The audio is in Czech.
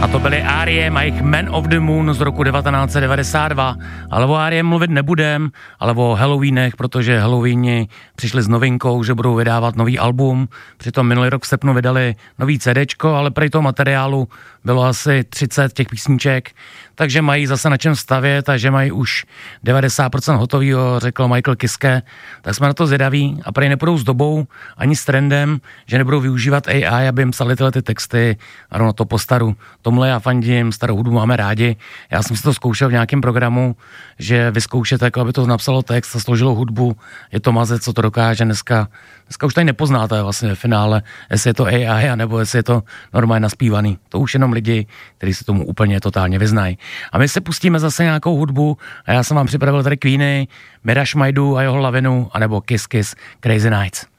A to byli R.E.M. a jejich Man of the Moon z roku 1992. Ale o R.E.M. mluvit nebudem, ale o Halloweenech, protože Halloweeni přišli s novinkou, že budou vydávat nový album. Přitom minulý rok v srpnu vydali nový CDčko, ale prej toho materiálu bylo asi 30 těch písniček, takže mají zase na čem stavět a že mají už 90% hotovýho, řekl Michael Kiske, tak jsme na to zvědaví a prej nepůjdou s dobou ani s trendem, že nebudou využívat AI, aby jim psali tyhle ty texty a rovno to po staru. Tomhle já fandím, starou hudbu máme rádi. Já jsem si to zkoušel v nějakém programu, že vyzkoušet, jako aby to napsalo text a složilo hudbu. Je to mazec, co to dokáže dneska už tady nepoznáte vlastně ve finále, jestli je to AI, anebo jestli je to normálně naspívaný. To už jenom lidi, kteří se tomu úplně totálně vyznají. A my se pustíme zase nějakou hudbu a já jsem vám připravil tady Queeny, Mira Šmajdu a jeho Lavinu, anebo Kiss Kiss Crazy Nights.